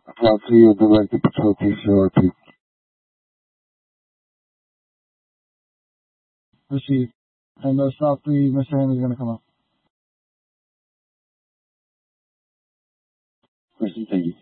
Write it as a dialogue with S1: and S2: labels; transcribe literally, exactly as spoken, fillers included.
S1: I'll see you direct to Patrol P C R P.
S2: Received. And uh, South three, Mister Henry's gonna come up.
S1: Listen, thank you.